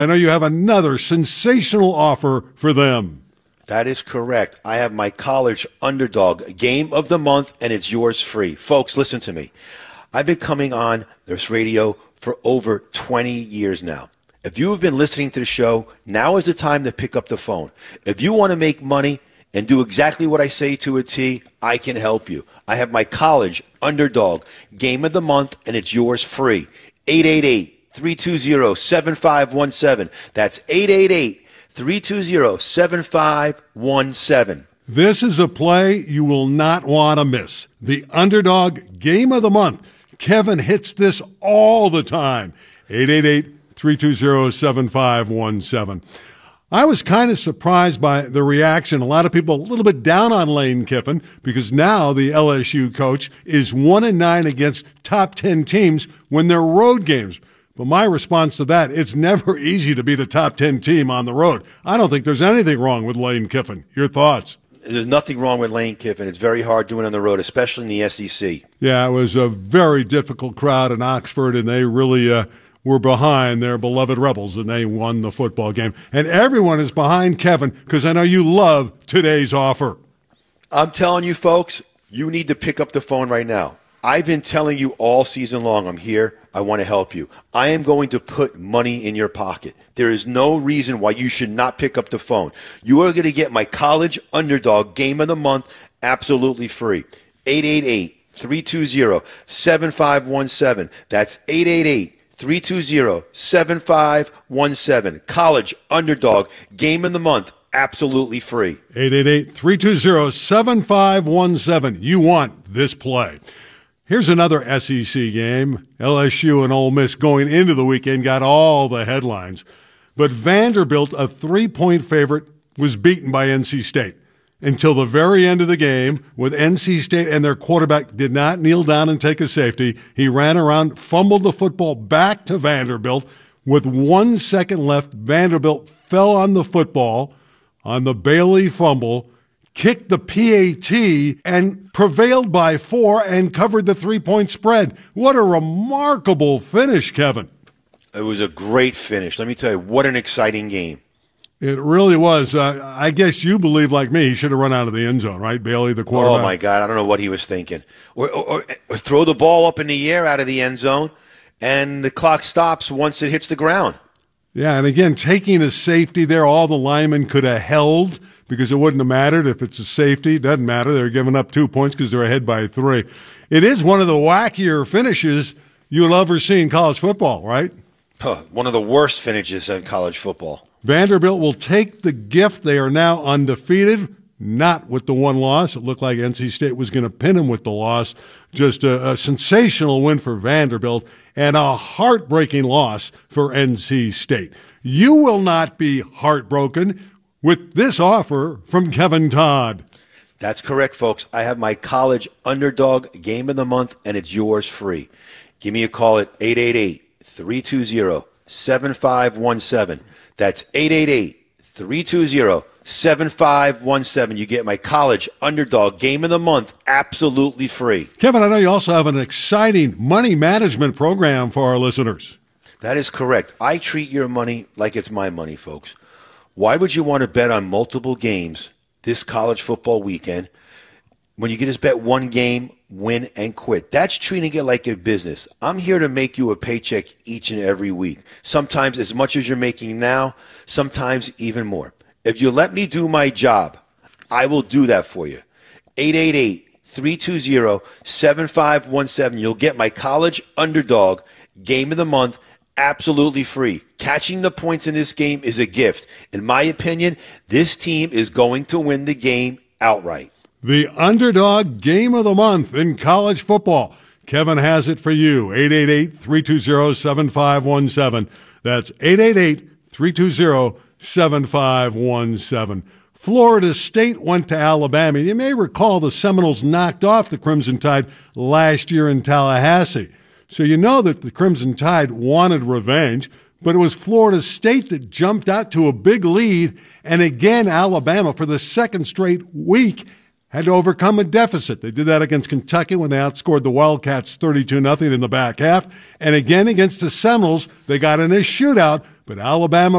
I know you have another sensational offer for them. That is correct. I have my college underdog game of the month, and it's yours free. Folks, listen to me. I've been coming on this radio for over 20 years now. If you have been listening to the show, now is the time to pick up the phone. If you want to make money and do exactly what I say to a T, I can help you. I have my college underdog game of the month, and it's yours free. 888-320-7517. That's 888-320-7517. This is a play you will not want to miss. The underdog game of the month. Kevin hits this all the time. 888-320-7517. I was kind of surprised by the reaction. A lot of people a little bit down on Lane Kiffin because now the LSU coach is 1-9 against top 10 teams when they're road games. But my response to that, it's never easy to be the top 10 team on the road. I don't think there's anything wrong with Lane Kiffin. Your thoughts? There's nothing wrong with Lane Kiffin. It's very hard doing it on the road, especially in the SEC. Yeah, it was a very difficult crowd in Oxford, and they really were behind their beloved Rebels, and they won the football game. And everyone is behind Kevin because I know you love today's offer. I'm telling you, folks, you need to pick up the phone right now. I've been telling you all season long, I'm here. I want to help you. I am going to put money in your pocket. There is no reason why you should not pick up the phone. You are going to get my college underdog game of the month absolutely free. 888-320-7517. That's 888-320-7517. College underdog game of the month absolutely free. 888-320-7517. You want this play. Here's another SEC game. LSU and Ole Miss going into the weekend got all the headlines. But Vanderbilt, a 3-point favorite, was beaten by NC State until the very end of the game with NC State and their quarterback did not kneel down and take a safety. He ran around, fumbled the football back to Vanderbilt. With 1 second left, Vanderbilt fell on the football on the Bailey fumble, kicked the PAT, and prevailed by 4 and covered the 3-point spread. What a remarkable finish, Kevin. It was a great finish. Let me tell you, what an exciting game. It really was. I guess you believe, like me, he should have run out of the end zone, right, Bailey, the quarterback? Oh, my God. I don't know what he was thinking. Or throw the ball up in the air out of the end zone, and the clock stops once it hits the ground. Yeah, and again, taking a safety there, all the linemen could have held because it wouldn't have mattered if it's a safety. It doesn't matter. They're giving up 2 points because they're ahead by 3. It is one of the wackier finishes you'll ever see in college football, right? One of the worst finishes in college football. Vanderbilt will take the gift. They are now undefeated, not with the one loss. It looked like NC State was going to pin them with the loss. Just a sensational win for Vanderbilt and a heartbreaking loss for NC State. You will not be heartbroken with this offer from Kevin Todd. That's correct, folks. I have my college underdog game of the month, and it's yours free. Give me a call at 888-320-7517. That's 888-320-7517. You get my college underdog game of the month absolutely free. Kevin, I know you also have an exciting money management program for our listeners. That is correct. I treat your money like it's my money, folks. Why would you want to bet on multiple games this college football weekend when you can just bet one game, win, and quit? That's treating it like a business. I'm here to make you a paycheck each and every week, sometimes as much as you're making now, sometimes even more. If you let me do my job, I will do that for you. 888-320-7517. You'll get my college underdog game of the month absolutely free. Catching the points in this game is a gift. In my opinion, this team is going to win the game outright. The underdog game of the month in college football. Kevin has it for you. 888-320-7517. That's 888-320-7517. Florida State went to Alabama. You may recall the Seminoles knocked off the Crimson Tide last year in Tallahassee. So you know that the Crimson Tide wanted revenge, but it was Florida State that jumped out to a big lead. And again, Alabama, for the second straight week, had to overcome a deficit. They did that against Kentucky when they outscored the Wildcats 32-0 in the back half. And again against the Seminoles, they got in a shootout, But Alabama